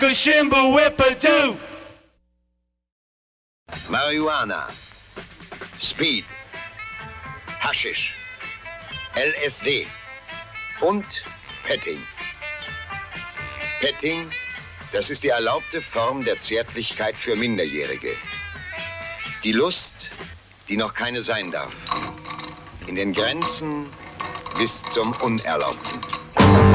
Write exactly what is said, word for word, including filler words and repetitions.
Gashimba Whippadoo. Marihuana, Speed, Haschisch, L S D und Petting. Petting, das ist die erlaubte Form der Zärtlichkeit für Minderjährige. Die Lust, die noch keine sein darf. In den Grenzen bis zum Unerlaubten.